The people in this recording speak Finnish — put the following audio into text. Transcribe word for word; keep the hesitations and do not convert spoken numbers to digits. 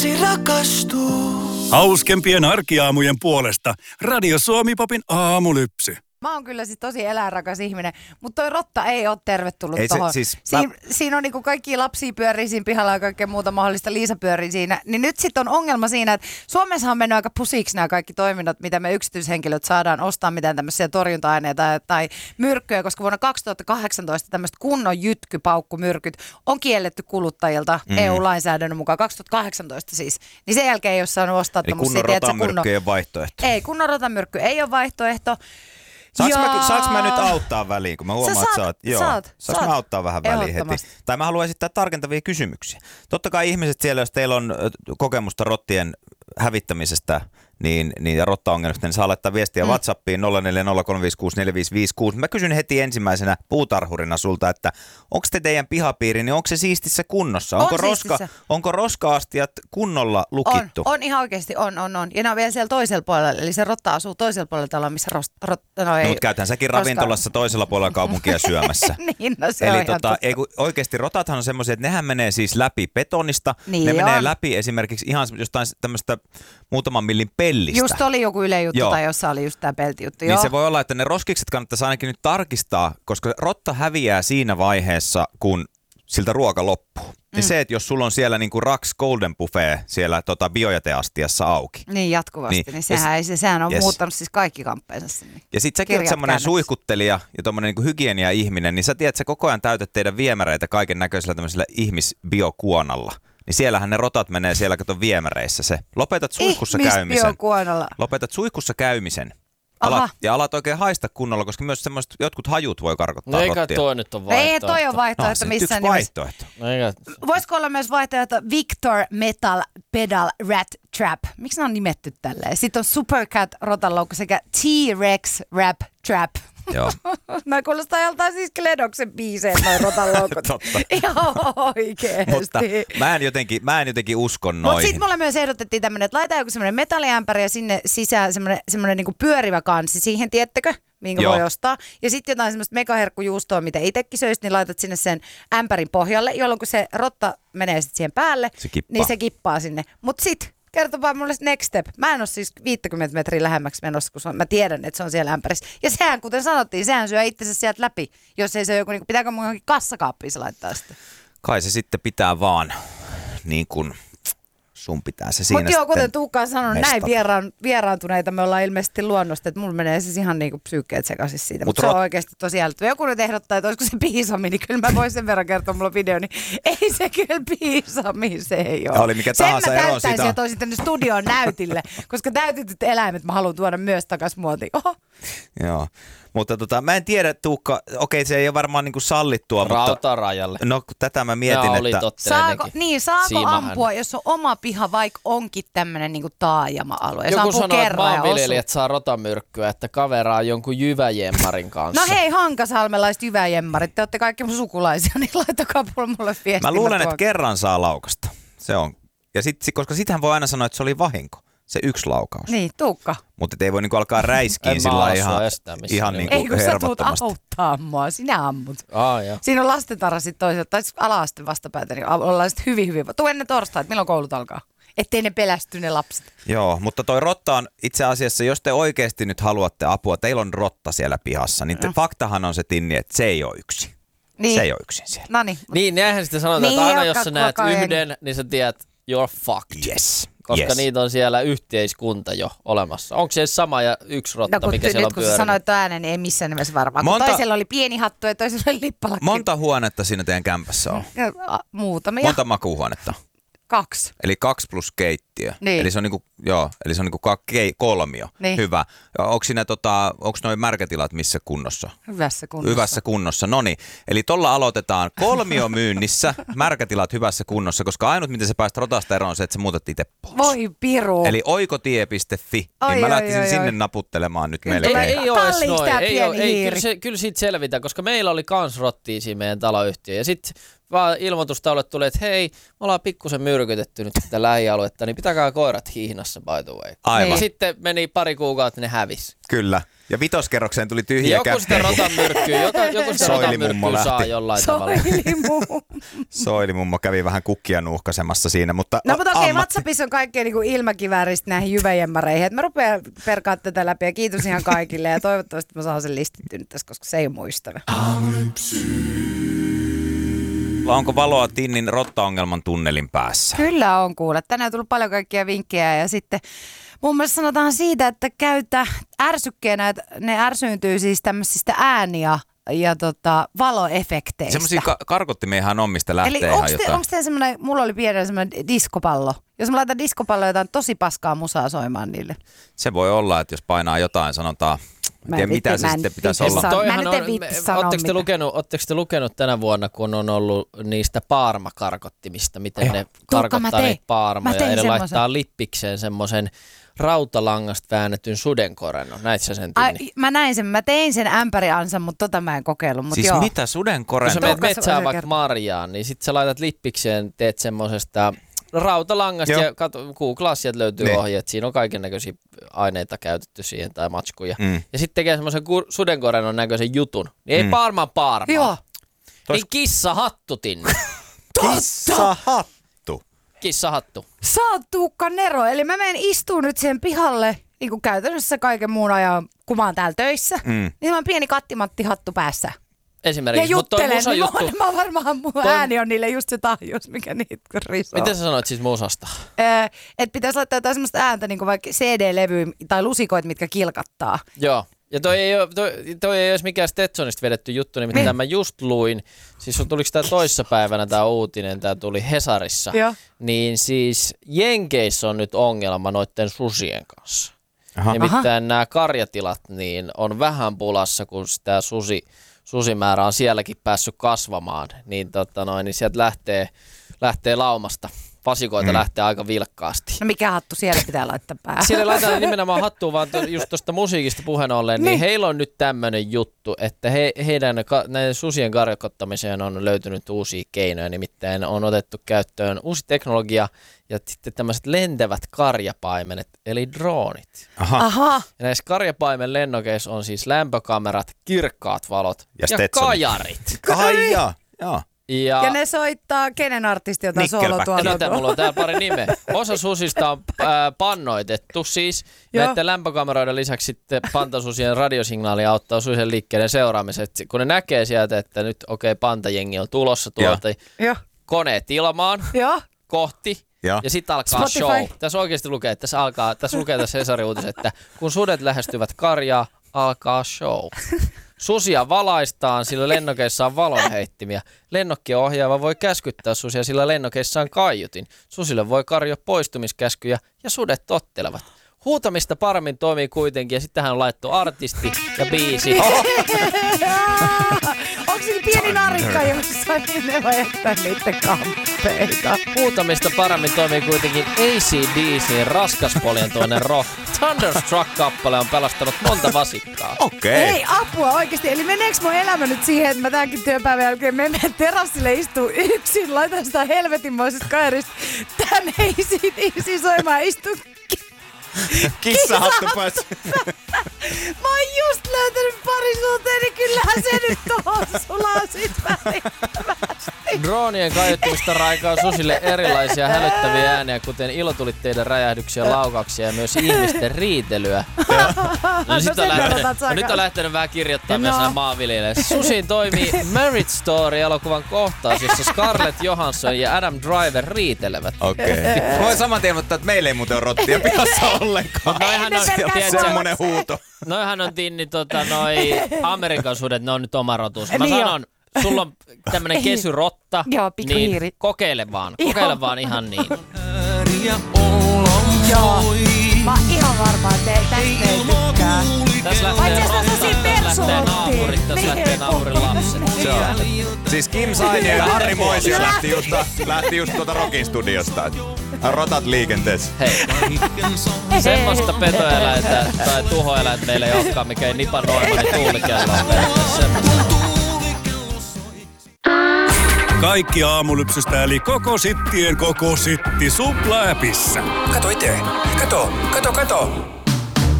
rakastuu. Hauskempien arkiaamujen puolesta Radio Suomi-popin aamulypsy. Mä oon kyllä siis tosi eläinrakas ihminen, mutta toi rotta ei ole tervetullut ei tohon. se, siis, Siin, mä... Siinä on niinku kaikki lapsia pyörii siinä pihalla ja kaikkea muuta mahdollista. Liisa pyörii siinä. Niin nyt sitten on ongelma siinä, että Suomessa on mennyt aika pusiksi nämä kaikki toiminnot, mitä me yksityishenkilöt saadaan ostaa, mitään tämmöisiä torjunta-aineita tai, tai myrkkyjä, koska vuonna kaksituhattakahdeksantoista tämmöiset kunnon jytkypaukkumyrkyt on kielletty kuluttajilta mm. E U-lainsäädännön mukaan, kaksituhattakahdeksantoista siis. Niin sen jälkeen ei ole saanut ostaa tämmöisiä. Eli kunnon rotamyrkky ei ole vaihtoehto. Ei, kunnon rotamyrkky ei ole vaihtoehto. Saanko mä, saanko mä nyt auttaa väliin, kun mä huomaan, sä saat, että sä oot... Joo, saat, saanko mä auttaa vähän väliin heti? Tai mä haluan esittää tarkentavia kysymyksiä. Totta kai ihmiset siellä, jos teillä on kokemusta rottien hävittämisestä niin, niin, ja rottaongelmista, niin saa laittaa viestiä mm. WhatsAppiin nolla neljä nolla kolme viisi kuusi neljä viisi viisi kuusi. Mä kysyn heti ensimmäisenä puutarhurina sulta, että onko te teidän pihapiiri, niin onko se siistissä kunnossa? Onko, on roska, onko roska-astiat kunnolla lukittu? On, on ihan oikeasti, on, on, on. Ja ne on vielä siellä toisella puolella, eli se rotta asuu toisella puolella taloa, missä rost, rot, no ei, no, mutta käytän säkin ravintolassa toisella puolella kaupunkia syömässä. Niin, no se eli on tota, ei, oikeasti rotathan on semmoisia, että nehän menee siis läpi betonista, niin ne on. Menee läpi esimerkiksi ihan jostain tämmöistä muutaman millin pellistä. Just oli joku Yle juttu tai jossa oli just tämä peltijuttu. Niin se voi olla, että ne roskikset kannattaisi ainakin nyt tarkistaa, koska rotta häviää siinä vaiheessa, kun siltä ruoka loppuu. Mm. Ja se, että jos sulla on siellä niinku Rax Golden Buffet siellä tota biojäteastiassa auki. Niin jatkuvasti, niin, niin sehän, yes, ei, sehän on yes. muuttanut siis kaikki kamppeensa sinne. Ja sit säkin oot semmoinen suihkuttelija ja tommonen niinku hygienia-ihminen, niin sä tiedät, että sä koko ajan täytät teidän viemäreitä kaiken näköisellä tämmöisellä ihmisbiokuonalla. Niin siellähän ne rotat menee siellä, kato viemäreissä se. Lopetat suihkussa käymisen. Lopetat suihkussa käymisen. Alat, ja alat oikein haista kunnolla, koska myös semmoiset jotkut hajut voi karkottaa no rottia. Eikä toi nyt on vaihtoehto. Ei toi on vaihtoehto no, missään nimessä. Vaihtoehto. Eikä... Voisiko olla myös vaihtoehto Victor Metal Pedal Rat Trap? Miksi ne on nimetty tälleen? Sitten on Supercat rotanloukku sekä T-Rex Rap Trap. Joo. Mä kuulostaa joltain siis Kledoksen biiseen noin rotanloukut. Totta. Ihan oikeesti. Mutta mä en jotenkin, mä en jotenkin usko noihin. Mutta sitten mulle myös ehdotettiin tämmönen, että laita joku semmoinen metalliämpäri ja sinne sisään semmoinen, semmoinen niinku pyörivä kansi siihen, tiettekö? Minkä voi ostaa. Ja sitten jotain semmoista megaherkkujuustoa, mitä itsekin söisit, niin laitat sinne sen ämpärin pohjalle, jolloin kun se rotta menee sitten siihen päälle, se niin se kippaa sinne. Mutta sitten kertopaa mulle next step. Mä en ole siis viisikymmentä metriä lähemmäksi menossa, kun on, mä tiedän, että se on siellä ämpärissä. Ja sehän, kuten sanottiin, sehän syö itsensä sieltä läpi. Jos ei se joku, niin pitääkö mun johonkin kassakaappiin se laittaa sitä? Kai se sitten pitää vaan niin kuin... Sun pitää se siinä Mutta joo, kuten Tuukka on sanonut, mestata. näin vieraan, vieraantuneita me ollaan ilmeisesti luonnosta, että mulla menee siis ihan niinku psyykkeet sekaisin siitä. Mutta Mut se rot... on oikeasti tosi älyttyä. Joku nyt ehdottaa, että olisiko se piisami, niin kyllä mä voin sen verran kertoa mulla video, niin ei se kyllä piisami, se ei ole. Ja oli mikä tahansa sen mä ero täyttäisin siitä. ja toisin tänne studioon näytille, koska täytetyt eläimet mä haluan tuoda myös takas muotiin. Oho. Joo. Mutta tota, mä en tiedä, Tuukka, okei se ei ole varmaan niinku sallittua, Rautarajalle. mutta no tätä mä mietin, oli että... Saako, niin, saako Siimahän. ampua, jos on oma piha, vaikka onkin tämmöinen niinku taajama-alue? Joku sanoo, että maanviljelijät saa rotamyrkkyä, että kaveraa jonkun jyväjemmarin kanssa. No hei, Hankasalmelaiset jyväjemmarit, te olette kaikki mun sukulaisia, niin laittakaa mulle viestiä. Mä luulen, että kerran saa laukasta. Se on. Ja sit, koska sitähän voi aina sanoa, että se oli vahinko. Se yksi laukaus. Niin, Tuukka. Mutta ei voi niinku alkaa räiskiä sillä ihan, ihan niinku ei, kun sä tulet hervottomasti. auttaa mua, sinä ammut. Aa, joo. Siinä on lastentarha sitten toisella, tai ala-aste vastapäätä, niin ollaan sitten hyvin, hyvin. Tuu ennen torstaita, milloin koulut alkaa? Ettei ne pelästy ne lapset. Joo, mutta toi rotta on itse asiassa, jos te oikeasti nyt haluatte apua, teillä on rotta siellä pihassa, niin te, no. faktahan on se Tinni, että se ei ole yksin. Niin. Se ei ole yksin siellä. Noniin. Niin, näinhän sitten sanotaan, niin, että aina jos sä näet jengi. yhden, niin sä tiedät, you're fucked. Yes. Koska yes. niitä on siellä yhteiskunta jo olemassa. Onko se sama ja yksi rotta, no, mikä ty- siellä nyt, on pyörinyt? Nyt kun sä sanoit ääneen, niin ei missään nimessä varmaan. Monta... Toisella oli pieni hattu ja toisella oli lippalakki. Monta huonetta siinä teidän kämpässä on? Muutamia. Monta makuuhuonetta? Kaksi. Eli kaksi plus keittiö. Niin. Eli se on niinku, joo, eli se on niinku kei, kolmio. Niin. Hyvä. Onko siinä tota, onko noi märkätilat missä kunnossa? Hyvässä kunnossa. Hyvässä kunnossa. Noniin. Eli tolla aloitetaan kolmio myynnissä, märkätilat hyvässä kunnossa, koska ainut miten sä pääst rotasta eroon on se, että sä muutat itse pois. Voi piru. Eli oikotie piste fi. Oi, niin mä oi, lähtisin oi, sinne oi. naputtelemaan nyt Ei, melkein. ei ole edes Talliks noin. tää Ei, pieni ole, ei, hiiri? kyllä, se, kyllä siitä selvitään, koska meillä oli kans rottia siinä meidän taloyhtiö. Ja sitten vaan ilmoitustaululle tuli, että hei, me ollaan pikkusen myrkytetty nyt tätä lähialuetta, niin pitääkö pitäkää koirat hihnassa by the way. Aivan. Ja sitten meni pari kuukautta, ne hävisi. Kyllä. Ja vitoskerrokseen tuli tyhjiä Joku sitä rotanmyrkkyä, joku, joku sitä rotanmyrkkyä saa jollain tavalla. Soilimummo. Soilimummo kävi vähän kukkia nuuhkasemassa siinä, mutta No mutta okei, okay, ammatti. WhatsAppissa on kaikkea niin ilmäkivääristä näihin jyväjemmareihin. Et mä rupean perkaa tätä läpi ja kiitos ihan kaikille ja toivottavasti mä saan sen listittynyt tässä, koska se ei ole mun ystävä. Onko valoa Tinnin rottaongelman tunnelin päässä? Kyllä on kuule. Tänään on tullut paljon kaikkia vinkkejä ja sitten mun mielestä sanotaan siitä, että käytä ärsykkeenä, että ne ärsyyntyy siis tämmöisistä ääniä ja tota, valoefekteistä. Semmoisia ka- karkottimiehän on, mistä lähtee Eli ihan onko te, jotain. onko teillä semmoinen, mulla oli pienellä semmoinen diskopallo. Jos mä laitan diskopalloa jotain tosi paskaa musaa soimaan niille. Se voi olla, että jos painaa jotain, sanotaan, Mä tiedä, en mitä vitti- se mä en sitten pitäisi vitti olla. sanoa. Mä Toihan nyt en on- viitti me- sanoa Ootteko te, mitään. lukenut, ootteko te lukenut tänä vuonna, kun on ollut niistä paarmakarkottimista, miten Joo. ne Tuukka, mä karkottaa tein. niitä paarmoja Mä tein ja ne semmosen. laittaa lippikseen semmoisen rautalangasta väännetyn sudenkorennon. Näit sä sen, Ai, Tinni? mä näin sen, mä tein sen ämpäriansan, mutta tota mä en kokeillut. Mut Siis joo. mitä Kun sudenkoren? sä menet Tuukka, se- metsään se vaikka kertoo. marjaan, niin sit sä laitat lippikseen, teet semmosesta rautalangasta Joo. ja kato, googlaa, sieltä löytyy Niin. ohjeet. Siinä on kaiken näköisiä aineita käytetty siihen tai matskuja. Mm. Ja sitten tekee semmoisen ku- sudenkorennon näköisen jutun. Niin ei Mm. paarmaa paarmaa. Joo. Niin kissahattu, Tinni. Kissahattu. Kissahattu. Sä oot Tuukka Nero, eli mä menen istuun nyt siihen pihalle, niin kuin käytännössä kaiken muun ajan, kun mä oon täällä töissä. Mm. Niin mä oon pieni kattimatti-hattu päässä. Ja Esimerkiksi. Mut toi juttelen, musa niin juttu. mä, mä varmaan mun Toi- ääni on niille just se tahjus, mikä niitä risoo. Miten sä sanoit siis musasta? Öö, että pitäisi laittaa jotain semmoista ääntä, niin kuin vaikka C D-levyä tai lusikoita, mitkä kilkattaa. Joo. Ja toi ei, ole, toi, toi ei olisi mikään Stetsonista vedetty juttu, nimittäin Niin. mä just luin, siis tuliko tämä toissapäivänä tämä uutinen, tämä tuli Hesarissa, Joo. niin siis Jenkeissä on nyt ongelma noitten susien kanssa. Aha. Nimittäin nämä karjatilat niin on vähän pulassa, kun tämä susi, susimäärä on sielläkin päässyt kasvamaan, niin, tota noin, niin sieltä lähtee, lähtee laumasta. Vasikoita mm. lähtee aika vilkkaasti. No mikä hattu siellä pitää laittaa päähän? Siellä laitetaan nimenomaan hattuun, vaan to, just tuosta musiikista puheen ollen, niin. niin heillä on nyt tämmöinen juttu, että he, heidän näiden susien karkottamiseen on löytynyt uusia keinoja, nimittäin on otettu käyttöön uusi teknologia ja sitten tämmöiset lentävät karjapaimenet, eli droonit. Aha. Aha. Ja näissä karjapaimen lennokeissa on siis lämpökamerat, kirkkaat valot Ja ja, ja Stetsonit. kajarit. Ai jaa. Joo. Ja, Ja ne soittaa kenen artisti, jota Nickelback. soolo Nyt tuolla. mulla on täällä pari nimeä. Osa susista on ää, pannoitettu siis. Joo. Näiden lämpökameroiden lisäksi sitten pantasusien radiosignaali auttaa susien liikkeiden seuraamiseen. Et kun ne näkee sieltä, että nyt okei, okay, pantajengi on tulossa tuolta, Joo. koneet ilmaan Joo. kohti. Joo. Ja sitten alkaa Spotify. show. Tässä oikeasti lukee, että tässä, alkaa, tässä lukee tässä Hesarin uutis, että kun sudet lähestyvät karjaa, alkaa show. Susia valaistaan, sillä lennokeissa on valonheittimiä. Lennokkien ohjaava voi käskyttää susia, sillä lennokeissa on kaiutin. Susille voi karjoa poistumiskäskyjä ja sudet tottelevat. Huutamista paremmin toimii kuitenkin, ja sitten hän on laittu artisti ja biisi. Onko sillä pieni narikka jossain, niin ne voi jättää niiden kamppeita? Huutamista paremmin toimii kuitenkin A C D C:n raskaspolientoinen rock. Thunderstruck-kappale on pelastanut monta vasikkaa. Okei. Ei apua oikeesti. Eli meneekö mun elämä nyt siihen, että mä tämänkin työpäivän jälkeen menen terassille istuu yksin, laitan sitä helvetinmoisesta kairista tän ei siitä isi soimaan, istuu Kissahattu päässä. Mä oon just löytänyt parisuuteen, niin kyllähän se nyt tohon sulaa sit välittömästi. Droonien kaiuttimista raikaa susille erilaisia hälyttäviä ääniä, kuten ilotulitteiden räjähdyksiä, laukauksia ja myös ihmisten riitelyä. No, sit on sen lähtenyt, odotat no, nyt saakka. on lähtenyt vähän kirjoittaa No. myös nämä maanviljelijät. Susiin toimii Marriage Story-elokuvan kohtaus, jossa Scarlett Johansson ja Adam Driver riitelevät. Okei. Voin saman tien, mutta että meillä ei muuten ole rottia pihassa ollenkaan. Noihän ne on, pelkää tiedätkö, Semmoinen huuto. noihan on Tinni, tota, noi Amerikan sudet, ne on nyt oma rotus. Mä Niin sanon, sulla on tämmönen kesyrotta, Joo, pikkuhiiri. niin kokeile vaan, kokeile Joo. vaan ihan niin. Joo. Mä oon ihan varma, että ei, tästä ei tykkää. Tässä lähtee Paitsi jos rotta, on siinä tässä lähtee persurotti. naapurit, tässä Niin. lähtee naapurin lapset. Se on. Siis Kim Sainio ja Harri Moisio lähti just, lähti just tuota Rockin studiosta. Rotat liikenteessä. Hei, semmoista petoeläintä tai tuhoeläintä meillä ei olekaan, mikä ei Nipa Noimanin tuulikello on periaatteessa semmoista. Kaikki aamulypsystä eli koko sittien koko sitti Supla-äpissä. Kato itse. Kato, kato, kato.